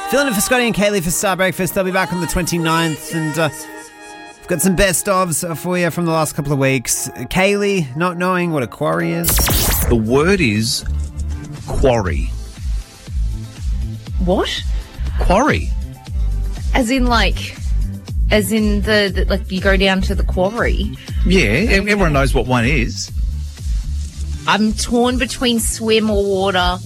Filling in for Scotty and Kaylee for Star Breakfast. They'll be back on the 29th, and we've got some best-ofs for you from the last couple of weeks. Kaylee, not knowing what a quarry is. The word is quarry. What? Quarry. As in the like you go down to the quarry. Yeah, everyone knows what one is. I'm torn between swim or water.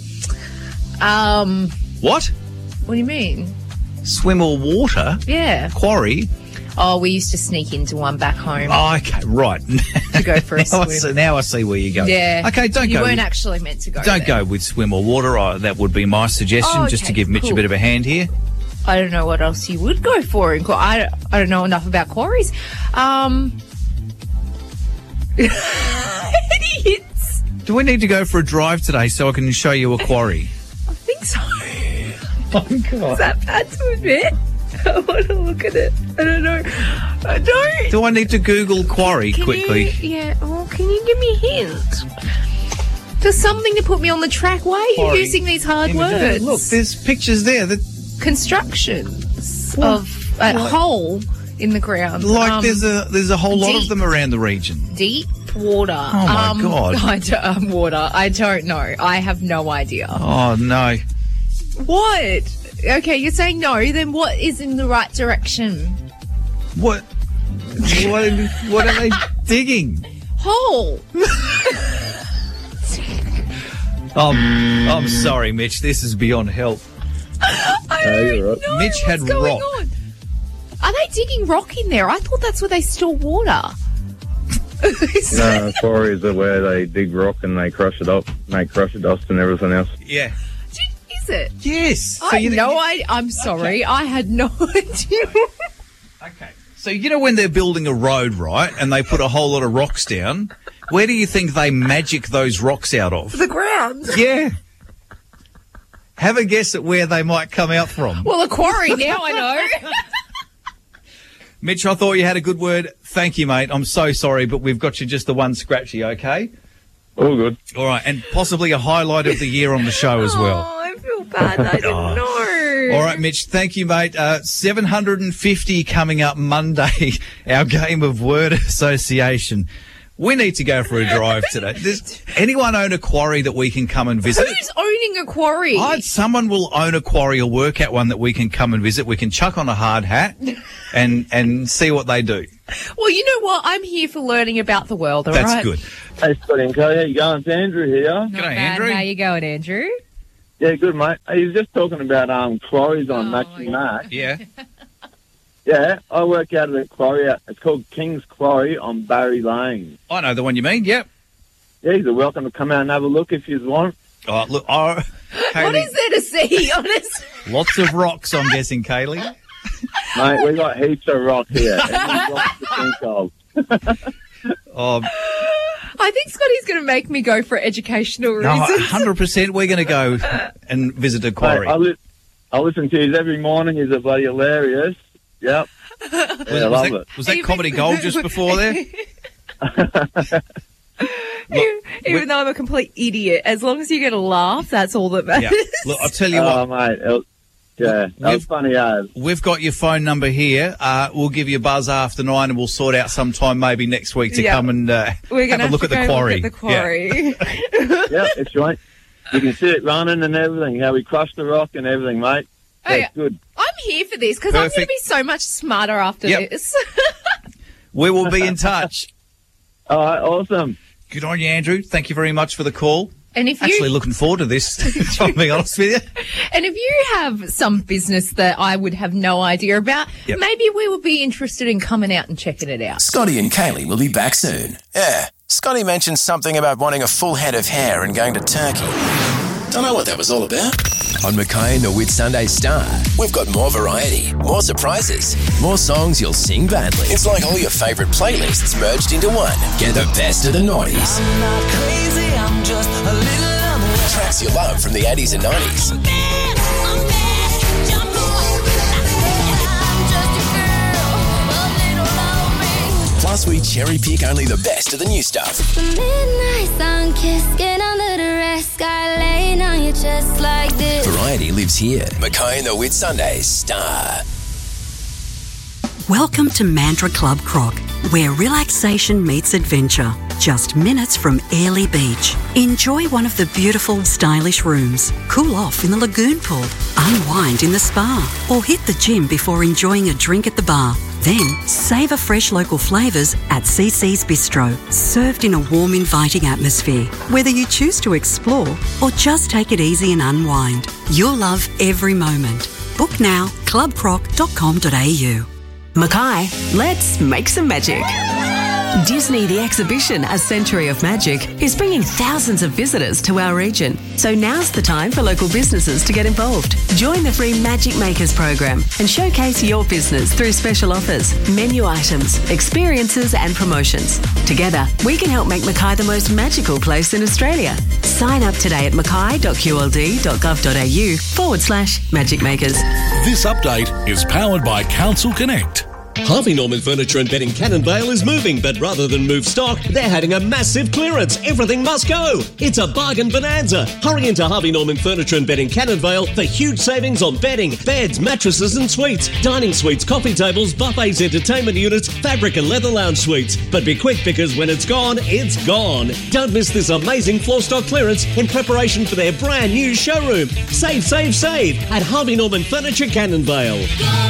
What? What do you mean? Swim or water? Yeah. Quarry? Oh, we used to sneak into one back home Oh, okay, right. to go for a swim. Now I see where you go. Yeah. Okay, You weren't actually meant to go Don't there. go with swim or water. That would be my suggestion, just to okay, give Mitch a cool. bit of a hand here. I don't know what else you would go for. I don't know enough about quarries. Idiots. Do we need to go for a drive today so I can show you a quarry? I think so. Oh, God. Is that bad to admit? I want to look at it. I don't know. I don't. Do I need to Google quarry quickly? Can you give me a hint? Just something to put me on the track. Why are you Quarry. using these hard words? Look, there's pictures there. Constructions of a hole in the ground. There's a whole lot of them around the region. Deep water. Oh, my God. Water. I don't know. I have no idea. Oh, no. What? Okay, you're saying no. Then what is in the right direction? What are they digging? Hole. I'm sorry, Mitch. This is beyond help. I don't know Mitch had what's going rock. on. Are they digging rock in there? I thought that's where they store water. No, quarries are where they dig rock and they crush it up, make crusher dust and everything else. Yeah. Is it? Yes. I'm sorry. I had no idea. Okay. So you know when they're building a road, right, and they put a whole lot of rocks down, where do you think they magic those rocks out of? The ground. Yeah. Have a guess at where they might come out from. Well, a quarry, now I know. Mitch, I thought you had a good word. Thank you, mate. I'm so sorry, but we've got you just the one scratchy, okay? All good. All right, and possibly a highlight of the year on the show as well. Oh, I feel bad. I didn't know. All right, Mitch, thank you, mate. 750 coming up Monday, our game of word association. We need to go for a drive today. Does anyone own a quarry that we can come and visit? Who's owning a quarry? Someone will own a quarry or work out one that we can come and visit. We can chuck on a hard hat and see what they do. Well, you know what? I'm here for learning about the world, all right? That's good. Hey, Scotty and Cody, how you going? It's Andrew here. G'day, Andrew. How you going, Andrew? Yeah, good, mate. He was just talking about quarries on Max and Max. Yeah. Yeah, I work out of the quarry. It's called King's Quarry on Barry Lane. I know the one you mean, yep. Yeah, you're welcome to come out and have a look if you want. Oh, look, What is there to see, honest? lots of rocks, I'm guessing, Kaylee. Mate, we got heaps of rock here. Heaps rocks to think of. I think Scotty's going to make me go for educational No, reasons. 100% we're going to go and visit a quarry. Mate, I listen to you every morning. You're bloody hilarious. Yep. Yeah, I love it. Was that Comedy Gold just before there? Even though I'm a complete idiot, as long as you get a laugh, that's all that matters. Yeah. Look, I'll tell you what. Oh, mate. That was funny as. We've got your phone number here. We'll give you a buzz after 9 and we'll sort out sometime maybe next week to come and We're gonna have a look at the quarry. Look at the quarry. Yeah, it's right. You can see it running and everything, how we crushed the rock and everything, mate. That's good. I'm here for this because I'm going to Perfect. be so much smarter after this. We will be in touch. All right, awesome. Good on you, Andrew. Thank you very much for the call. And if Actually you looking forward to this, if I'm being honest with you. and if you have some business that I would have no idea about, maybe we would be interested in coming out and checking it out. Scotty and Kaylee will be back soon. Yeah, Scotty mentioned something about wanting a full head of hair and going to Turkey. Don't know what that was all about. On Mackay and the Whit Sunday Star, we've got more variety, more surprises, more songs you'll sing badly. It's like all your favourite playlists merged into one. Get the best of the noughties. I'm not crazy, I'm just a little unaware. Tracks you love from the 80s and 90s. Plus, we cherry pick only the best of the new stuff. The midnight sun kiss, skin under the rest, sky laying on your chest like this. Variety lives here. Mackay and the Whitsundays, Star. Welcome to Mandurah Club Croc, where relaxation meets adventure. Just minutes from Airlie Beach. Enjoy one of the beautiful, stylish rooms. Cool off in the lagoon pool. Unwind in the spa. Or hit the gym before enjoying a drink at the bar. Then, savour fresh local flavours at CC's Bistro, served in a warm, inviting atmosphere. Whether you choose to explore or just take it easy and unwind, you'll love every moment. Book now, clubcroc.com.au. Mackay, let's make some magic. Disney The Exhibition, A Century of Magic, is bringing thousands of visitors to our region. So now's the time for local businesses to get involved. Join the free Magic Makers program and showcase your business through special offers, menu items, experiences and promotions. Together, we can help make Mackay the most magical place in Australia. Sign up today at mackay.qld.gov.au/Magic Makers. This update is powered by Council Connect. Harvey Norman Furniture and Bedding Cannon Vale is moving, but rather than move stock, they're having a massive clearance. Everything must go. It's a bargain bonanza. Hurry into Harvey Norman Furniture and Bedding Cannon Vale for huge savings on bedding, beds, mattresses and suites, dining suites, coffee tables, buffets, entertainment units, fabric and leather lounge suites. But be quick, because when it's gone, it's gone. Don't miss this amazing floor stock clearance in preparation for their brand new showroom. Save, save, save at Harvey Norman Furniture Cannon Vale.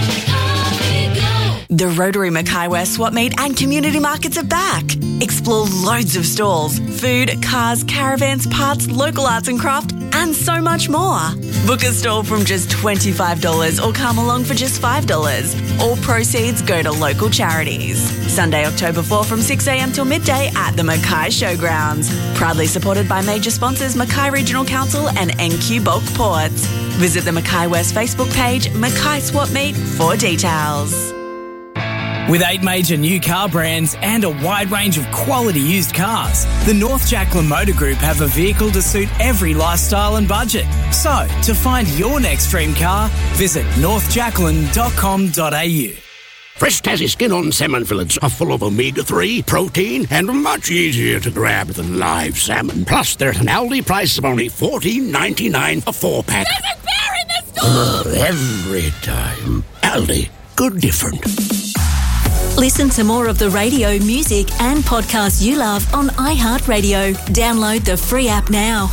The Rotary Mackay West Swap Meet and Community Markets are back. Explore loads of stalls, food, cars, caravans, parts, local arts and craft, and so much more. Book a stall from just $25 or come along for just $5. All proceeds go to local charities. Sunday, October 4 from 6 a.m. till midday at the Mackay Showgrounds. Proudly supported by major sponsors Mackay Regional Council and NQ Bulk Ports. Visit the Mackay West Facebook page, Mackay Swap Meet, for details. With 8 major new car brands and a wide range of quality used cars, the North Jacqueline Motor Group have a vehicle to suit every lifestyle and budget. So, to find your next dream car, visit northjacqueline.com.au. Fresh Tassie skin-on salmon fillets are full of omega-3, protein, and much easier to grab than live salmon. Plus, they're at an Aldi price of only $14.99 a 4-pack. There's a bear in the store! Every time. Aldi. Good different. Listen to more of the radio, music and podcasts you love on iHeartRadio. Download the free app now.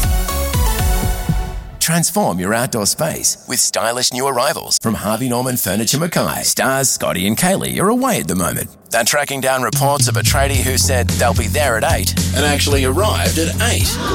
Transform your outdoor space with stylish new arrivals from Harvey Norman Furniture Mackay. Stars Scotty and Kaylee are away at the moment. They're tracking down reports of a tradie who said they'll be there at 8 and actually arrived at 8.